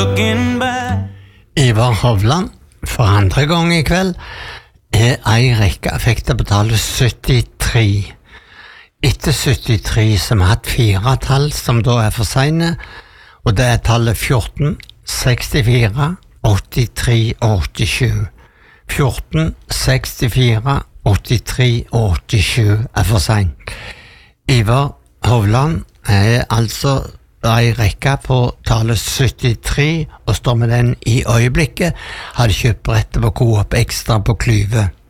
Ivar Hovland, for andre gang I kveld, ei rekke effekter betales 73. Etter 73 som har hatt 4 tall som da for sene, og det tallet 14, 64, 83 og 87. 14, 64, 83 og 87 for sent. Ivar Hovland altså ei rekke på tallet 73 og står med den I øyeblikket. Hadde kjøpt brettet på Coop Extra på Klyve.